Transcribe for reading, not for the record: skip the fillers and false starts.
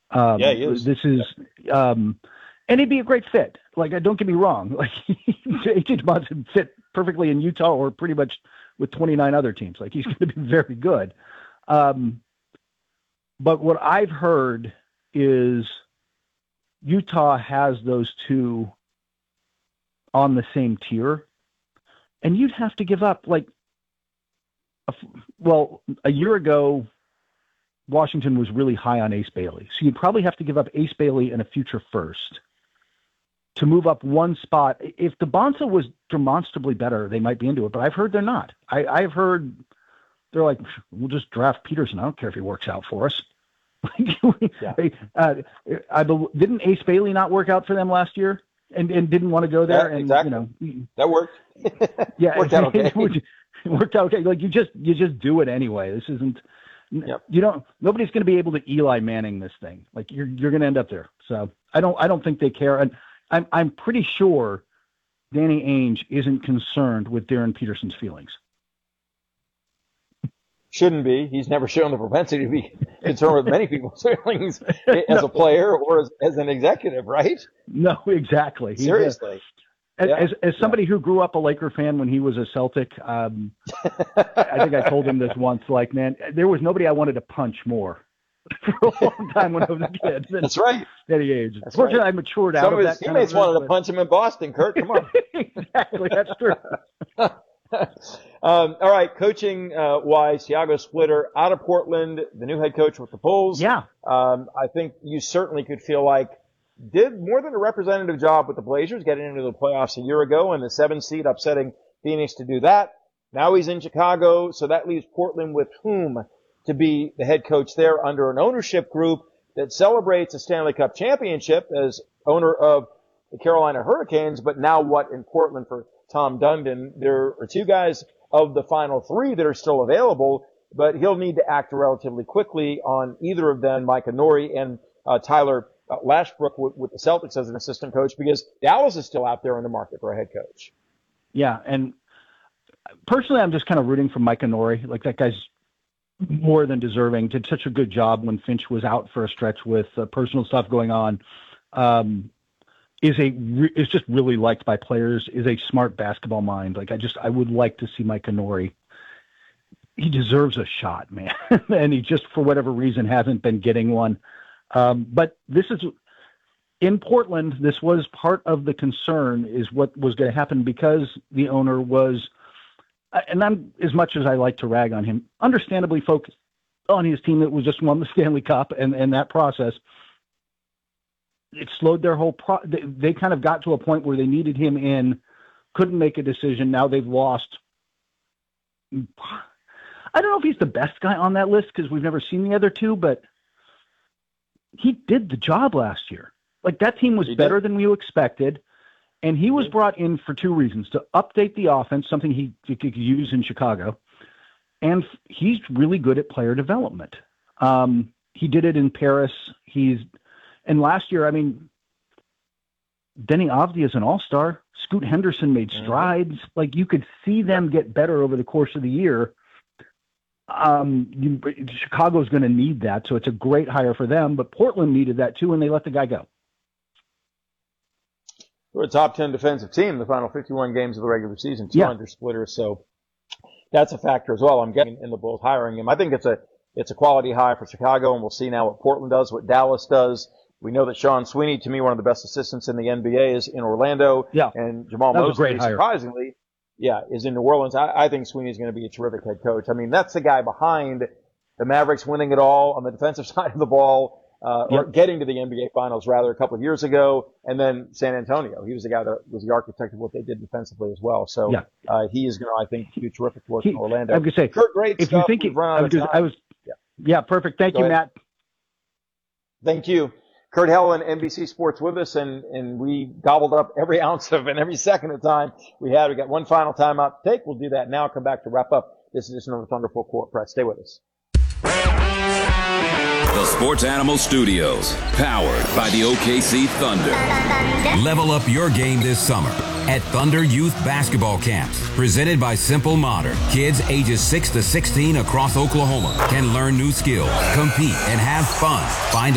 Yeah, he is. This is, and he'd be a great fit. Like, don't get me wrong. Like, A.J. Dubon fit perfectly in Utah or pretty much with 29 other teams. Like, he's going to be very good. But what I've heard is Utah has those two on the same tier, and you'd have to give up a year ago, Washington was really high on Ace Bailey. So you'd probably have to give up Ace Bailey and a future first to move up one spot. If the Bonsa was demonstrably better, they might be into it, but I've heard they're not. I've heard they're like, we'll just draft Peterson. I don't care if he works out for us. Yeah. Didn't Ace Bailey not work out for them last year and didn't want to go there? Yeah, and exactly. That worked. Yeah, worked out okay. It worked out okay. Like, you just do it anyway. This isn't. Yep. Nobody's going to be able to Eli Manning this thing. Like, you're going to end up there. So I don't think they care. And I'm pretty sure Danny Ainge isn't concerned with Darren Peterson's feelings. Shouldn't be. He's never shown the propensity to be concerned with many people's feelings as a player or as an executive, right? No, exactly. Seriously. As somebody who grew up a Laker fan when he was a Celtic, I think I told him this once, like, man, there was nobody I wanted to punch more for a long time when I was a kid. That's right. At the age. That's Fortunately, right. I matured out of that. Some of his teammates wanted to punch him in Boston, Kurt. Come on. Exactly. That's true. All right. Coaching wise, Thiago Splitter out of Portland, the new head coach with the Bulls. Yeah. I think you certainly could feel like did more than a representative job with the Blazers getting into the playoffs a year ago and the 7th seed upsetting Phoenix to do that. Now he's in Chicago, so that leaves Portland with whom to be the head coach there under an ownership group that celebrates a Stanley Cup championship as owner of the Carolina Hurricanes, but now what in Portland for Tom Dundon? There are two guys of the final three that are still available, but he'll need to act relatively quickly on either of them, Micah Nori and Tyler Lashbrook with the Celtics as an assistant coach, because Dallas is still out there in the market for a head coach. Yeah, and personally, I'm just kind of rooting for Micah Nori. Like, that guy's more than deserving. Did such a good job when Finch was out for a stretch with personal stuff going on. Is just really liked by players. Is a smart basketball mind. Like, I would like to see Micah Nori. He deserves a shot, man, and he just for whatever reason hasn't been getting one. But this is in Portland. This was part of the concern is what was going to happen because the owner was, and I'm, as much as I like to rag on him, understandably focused on his team that was just won the Stanley Cup and that process. It slowed their whole they kind of got to a point where they needed him in, couldn't make a decision. Now they've lost. I don't know if he's the best guy on that list because we've never seen the other two, but he did the job last year. Like, that team was better than we expected, and he was brought in for two reasons: to update the offense, something he could use in Chicago, and he's really good at player development. He did it in Paris. And last year, I mean, Denny Avdia is an all-star. Scoot Henderson made strides. Like, you could see them get better over the course of the year. Chicago's going to need that, so it's a great hire for them. But Portland needed that too, and they let the guy go. We're a top 10 defensive team in the final 51 games of the regular season, under Splitter. So that's a factor as well. I'm getting in the Bulls hiring him. I think it's a quality hire for Chicago, and we'll see now what Portland does, what Dallas does. We know that Sean Sweeney, to me, one of the best assistants in the NBA, is in Orlando. Yeah. And Jamal Mosley, surprisingly, is in New Orleans. I think Sweeney's going to be a terrific head coach. I mean, that's the guy behind the Mavericks winning it all on the defensive side of the ball, or getting to the NBA Finals, rather, a couple of years ago. And then San Antonio. He was the guy that was the architect of what they did defensively as well. So he is going to, I think, do terrific work in Orlando. I was going to say, Kurt, great if stuff. you think perfect. Thank you, Matt. Thank you. Kurt Helland, NBC Sports with us, and we gobbled up every ounce of and every second of time we had. We got one final timeout to take. We'll do that now. Come back to wrap up this edition of the Thunder Full Court Press. Stay with us. The Sports Animal Studios, powered by the OKC Thunder. Level up your game this summer at Thunder Youth Basketball Camps, presented by Simple Modern. Kids ages 6 to 16 across Oklahoma can learn new skills, compete, and have fun. Find